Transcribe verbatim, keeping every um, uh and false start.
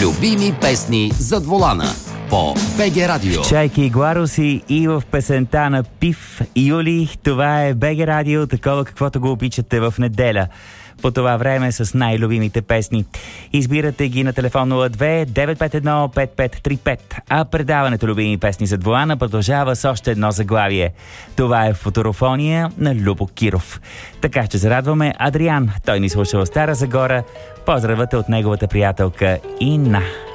Любими песни зад волана по БГ Радио. Чайки и Гларуси и в песента на Пив Юли. Това е БГ Радио, такова каквото го обичате в неделя. По това време с най-любимите песни. Избирате ги на телефон нула две девет пет едно пет пет три пет. А предаването Любими песни зад волана продължава с още едно заглавие. Това е Футурофония на Любо Киров. Така ще зарадваме Адриан. Той ни слуша от Стара Загора. Поздравете от неговата приятелка Инна.